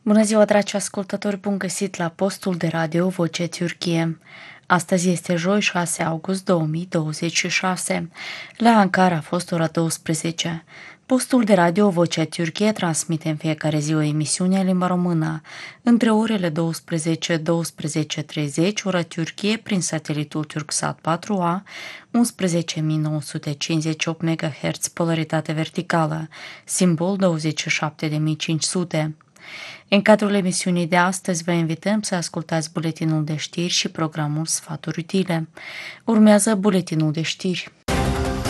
Bună ziua, dragi ascultători, bun găsit la postul de radio Voce Türkiye. Astăzi este joi, 6 august 2026. La Ankara a fost ora 12. Postul de radio Vocea Türkiye transmite în fiecare zi o emisiune în limba română, între orele 12-12:30, ora Türkiye, prin satelitul Turksat 4A, 11.958 MHz, polaritate verticală, simbol 27500. În cadrul emisiunii de astăzi vă invităm să ascultați buletinul de știri și programul Sfaturi utile. Urmează buletinul de știri.